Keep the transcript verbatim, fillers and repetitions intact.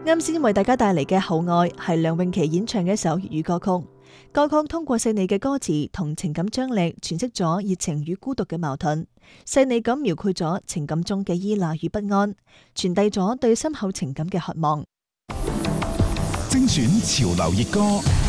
啱先為大家帶嚟嘅《後愛》係梁詠琪演唱嘅一首粵語歌曲。歌曲通過細膩嘅歌詞同情感張力，詮釋咗熱情與孤獨嘅矛盾，細膩咁描繪咗情感中嘅依賴與不安，傳遞咗對深厚情感嘅渴望。 精選潮流熱歌。